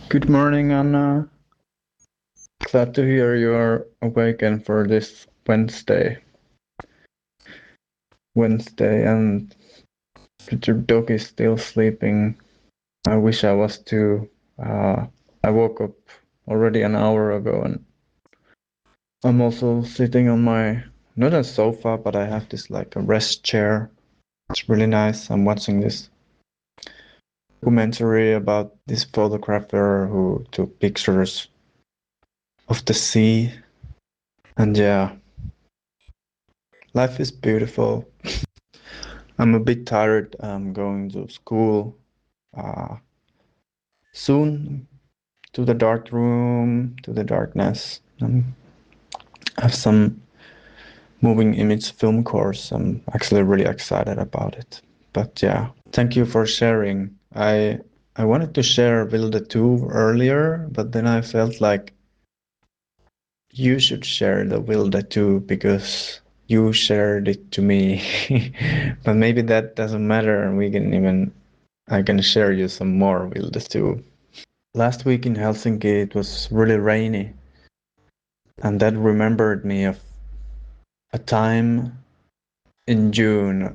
Good morning, Anna. Glad to hear you're awake and for this Wednesday, and that your dog is still sleeping. I wish I was too. I woke up already an hour ago, and I'm also sitting on my not a sofa, but I have this like a rest chair. It's really nice. I'm watching this documentary about this photographer who took pictures of the sea, and yeah, life is beautiful. I'm a bit tired. I'm going to school uh, soon, to the dark room, to the darkness. I have some moving image film course. I'm actually really excited about it. But yeah, thank you for sharing. I wanted to share Wilde 2 earlier, but then I felt like you should share the Wilde 2 because you shared it to me. But maybe that doesn't matter, and I can share you some more Wilde 2. Last week in Helsinki, it was really rainy, and that remembered me of a time in June.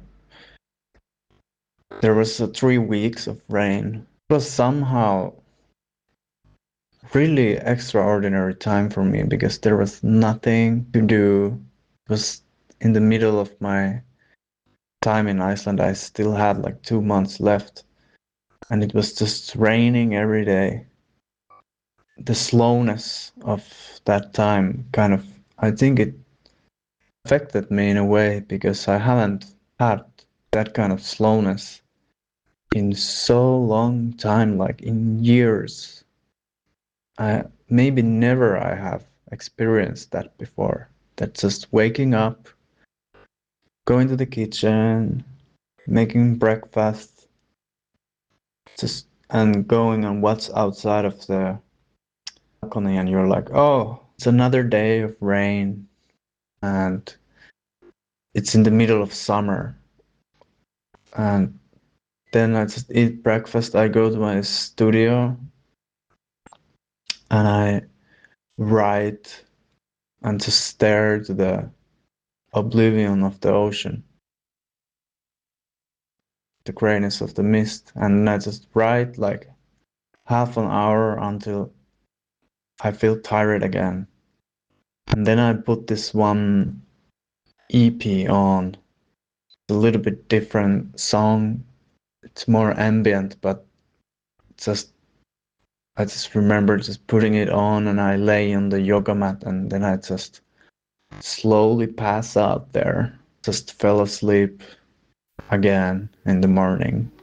There was 3 weeks of rain. It was somehow really extraordinary time for me because there was nothing to do. It was in the middle of my time in Iceland. I still had like 2 months left, and it was just raining every day. The slowness of that time kind of, I think it affected me in a way because I haven't had that kind of slowness in so long time, like in years. I maybe never I have experienced that before. That just waking up, going to the kitchen, making breakfast, just and going on what's outside of the balcony, and you're like, oh, it's another day of rain, and it's in the middle of summer, and then I just eat breakfast. I go to my studio and I write and just stare to the oblivion of the ocean, the grayness of the mist. And I just write like half an hour until I feel tired again. And then I put this one EP on, a little bit different song. It's more ambient, but just I just remember just putting it on and I lay on the yoga mat and then I just slowly pass out there. Just fell asleep again in the morning.